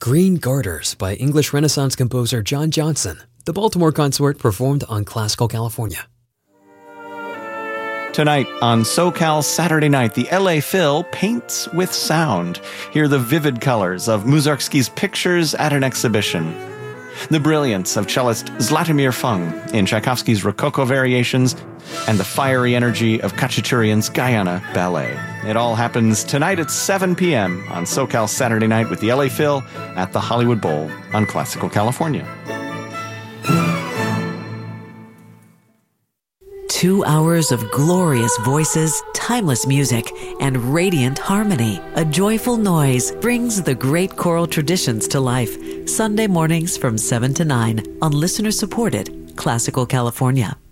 Green Garters by English Renaissance composer John Johnson. The Baltimore Consort performed on Classical California. Tonight on SoCal Saturday Night, the LA Phil paints with sound. Hear the vivid colors of Mussorgsky's pictures at an exhibition. The brilliance of cellist Zlatomir Fung in Tchaikovsky's Rococo Variations, and the fiery energy of Khachaturian's Guyana Ballet. It all happens tonight at 7 p.m. on SoCal Saturday Night with the LA Phil at the Hollywood Bowl on Classical California. 2 hours of glorious voices, timeless music, and radiant harmony. A joyful noise brings the great choral traditions to life. Sunday mornings from 7 to 9 on listener-supported Classical California.